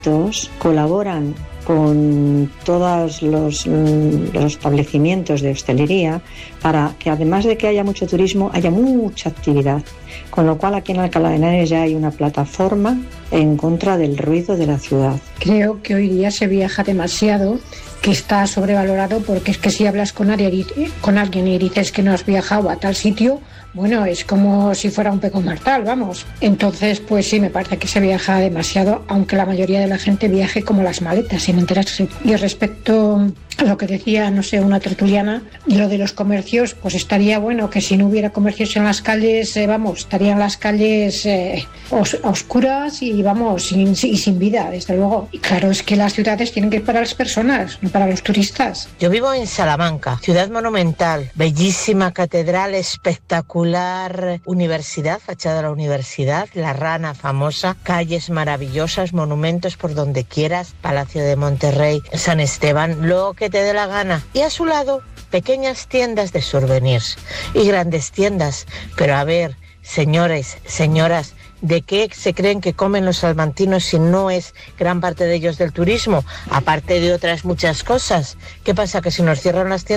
colaboran con todos los establecimientos de hostelería para que, además de que haya mucho turismo, haya mucha actividad, con lo cual aquí en Alcalá de Henares ya hay una plataforma en contra del ruido de la ciudad. Creo que hoy día se viaja demasiado, que está sobrevalorado, porque es que si hablas con alguien y dices que no has viajado a tal sitio, bueno, es como si fuera un pecado mortal, vamos. Entonces, pues sí, me parece que se viaja demasiado, aunque la mayoría de la gente viaje como las maletas, sin enterarse. Y respecto a lo que decía, no sé, una tertuliana, lo de los comercios, pues estaría bueno que si no hubiera comercios en las calles, estarían las calles oscuras y, vamos, sin vida, desde luego. Y claro, es que las ciudades tienen que ir para las personas, no para los turistas. Yo vivo en Salamanca, ciudad monumental, bellísima catedral, espectacular universidad, fachada de la universidad, la Rana famosa, calles maravillosas, monumentos por donde quieras, Palacio de Monterrey, San Esteban, lo que te dé la gana. Y a su lado, pequeñas tiendas de souvenirs y grandes tiendas. Pero a ver, señores, señoras, ¿de qué se creen que comen los salmantinos si no es gran parte de ellos del turismo? Aparte de otras muchas cosas. ¿Qué pasa? ¿Que si nos cierran las tiendas